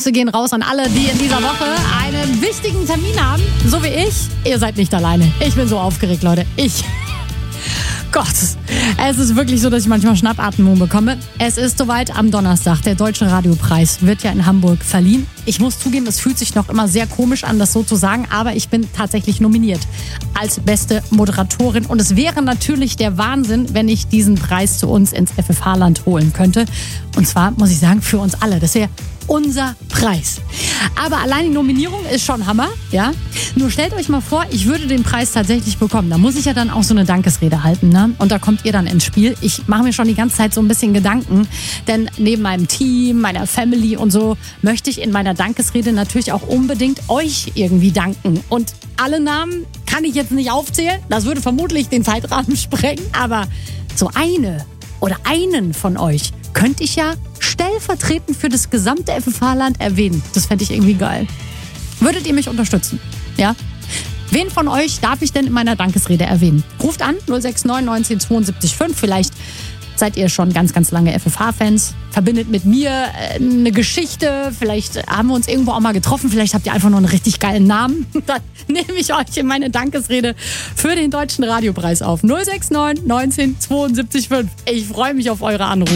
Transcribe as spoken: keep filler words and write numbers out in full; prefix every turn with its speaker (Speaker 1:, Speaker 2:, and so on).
Speaker 1: Grüße gehen raus an alle, die in dieser Woche einen wichtigen Termin haben, so wie ich. Ihr seid nicht alleine. Ich bin so aufgeregt, Leute. Ich... Gott, es ist wirklich so, dass ich manchmal Schnappatmung bekomme. Es ist soweit am Donnerstag. Der Deutsche Radiopreis wird ja in Hamburg verliehen. Ich muss zugeben, es fühlt sich noch immer sehr komisch an, das so zu sagen, aber ich bin tatsächlich nominiert als beste Moderatorin. Und es wäre natürlich der Wahnsinn, wenn ich diesen Preis zu uns ins F F H-Land holen könnte. Und zwar, muss ich sagen, für uns alle. Das wäre unser Preis. Aber allein die Nominierung ist schon Hammer, ja. Nur stellt euch mal vor, ich würde den Preis tatsächlich bekommen. Da muss ich ja dann auch so eine Dankesrede halten, ne? Und da kommt ihr dann ins Spiel. Ich mache mir schon die ganze Zeit so ein bisschen Gedanken, denn neben meinem Team, meiner Family und so möchte ich in meiner Dankesrede natürlich auch unbedingt euch irgendwie danken. Und alle Namen kann ich jetzt nicht aufzählen. Das würde vermutlich den Zeitrahmen sprengen. Aber so eine oder einen von euch könnte ich ja stellvertretend für das gesamte F F H-Land erwähnen. Das fände ich irgendwie geil. Würdet ihr mich unterstützen? Ja? Wen von euch darf ich denn in meiner Dankesrede erwähnen? Ruft an, null sechs neun neunzehn zweiundsiebzig fünf. Vielleicht seid ihr schon ganz, ganz lange F F H-Fans. Verbindet mit mir eine Geschichte. Vielleicht haben wir uns irgendwo auch mal getroffen. Vielleicht habt ihr einfach nur einen richtig geilen Namen. Dann nehme ich euch in meine Dankesrede für den Deutschen Radiopreis auf. null sechs neun neunzehn zweiundsiebzig fünf. Ich freue mich auf eure Anrufe.